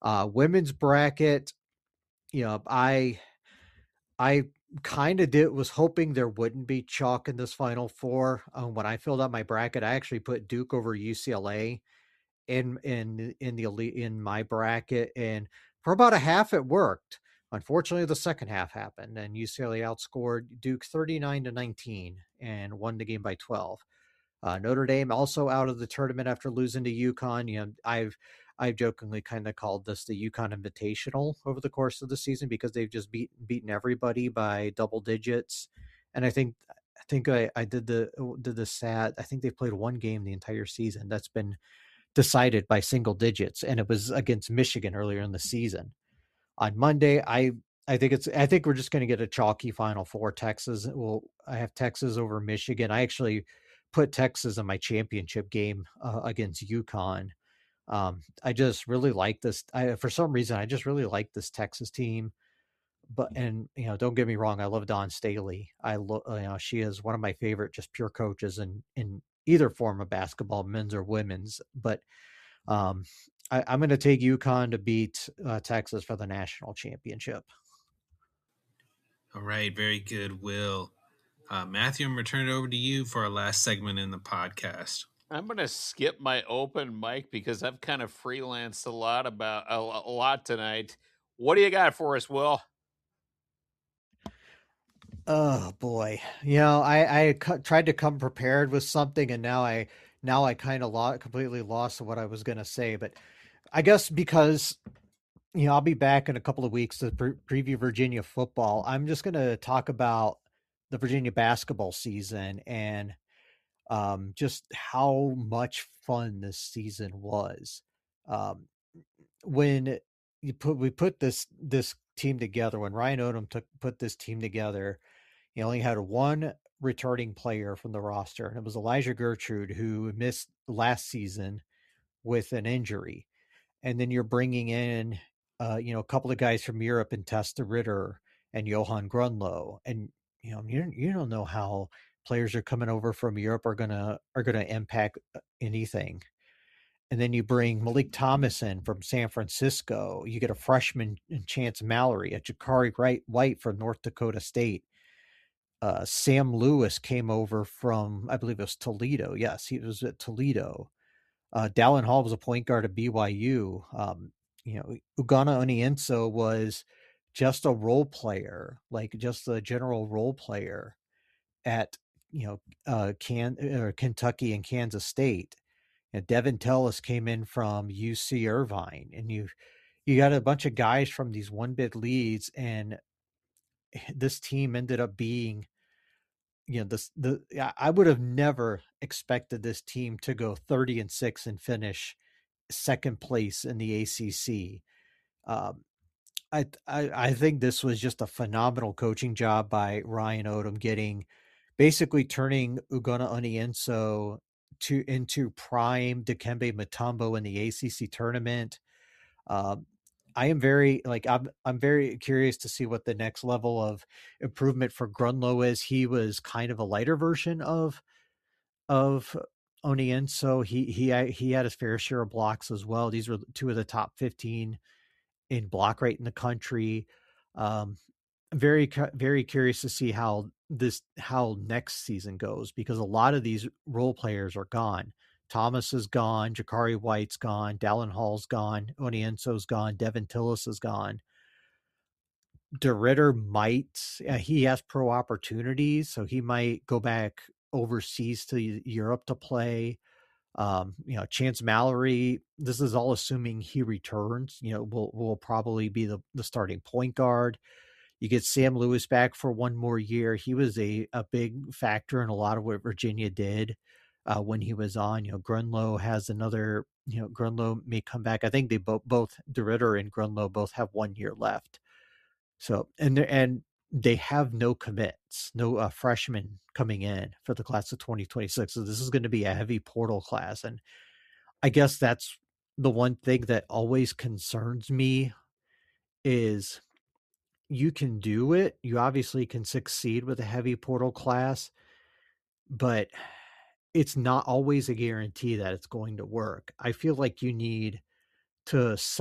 Women's bracket, I kind of was hoping there wouldn't be chalk in this Final Four. When I filled out my bracket, I actually put Duke over UCLA in the elite in my bracket, and for about a half it worked. Unfortunately, the second half happened, and UCLA outscored Duke 39-19 and won the game by 12. Notre Dame also out of the tournament after losing to UConn. I've jokingly kind of called this the UConn Invitational over the course of the season because they've just beaten everybody by double digits. And I did the stat. I think they've played one game the entire season that's been decided by single digits, and it was against Michigan earlier in the season. On Monday, I think we're just going to get a chalky Final Four. I have Texas over Michigan. I actually put Texas in my championship game against UConn. I just really like this. For some reason, I just really like this Texas team. And don't get me wrong, I love Dawn Staley. She is one of my favorite, just pure coaches in either form of basketball, men's or women's. But um, I'm going to take UConn to beat Texas for the national championship. All right, very good, Will. Matthew, I'm going to turn it over to you for our last segment in the podcast. I'm going to skip my open mic because I've kind of freelanced a lot tonight. What do you got for us, Will? Oh boy, I tried to come prepared with something, and now I kind of completely lost what I was going to say. But I guess because I'll be back in a couple of weeks to preview Virginia football. I'm just going to talk about the Virginia basketball season and just how much fun this season was. Um, when we put this team together, when Ryan Odom put this team together, he only had one returning player from the roster, and it was Elijah Gertrude, who missed last season with an injury. And then you're bringing in, a couple of guys from Europe and Testa Ritter and Johan Grunlow, and you don't know how players are coming over from Europe are gonna impact anything. And then you bring Malik Thomas in from San Francisco. You get a freshman in Chance Mallory, a Jakari White from North Dakota State. Sam Lewis came over from, I believe it was Toledo. Yes, he was at Toledo. Dallin Hall was a point guard at BYU. Ugonna Onienso was just a role player, like just a general role player at Kentucky and Kansas State. And Devin Tellis came in from UC Irvine, and you got a bunch of guys from these one bid leads, and this team ended up being, I would have never expected this team to go 30-6 and finish second place in the ACC. I think this was just a phenomenal coaching job by Ryan Odom, basically turning Ugonna Onienso into prime Dikembe Mutombo in the ACC tournament. I'm very curious to see what the next level of improvement for Grunlow is. He was kind of a lighter version of Onienso. He had his fair share of blocks as well. These were two of the top 15 in block rate in the country. Very curious to see how next season goes, because a lot of these role players are gone. Thomas is gone, Jakari White's gone, Dallin Hall's gone, Onienso's gone, Devin Tillis is gone. DeRitter he has pro opportunities, so he might go back overseas to Europe to play. Chance Mallory, this is all assuming he returns, will probably be the starting point guard. You get Sam Lewis back for one more year. He was a big factor in a lot of what Virginia did when he was on. Grunlow has another, Grunlow may come back. I think they both DeRitter and Grunlow both have 1 year left. So, and they have no commits, no freshmen coming in for the class of 2026. So this is going to be a heavy portal class. And I guess that's the one thing that always concerns me is you can do it. You obviously can succeed with a heavy portal class, but it's not always a guarantee that it's going to work. I feel like you need to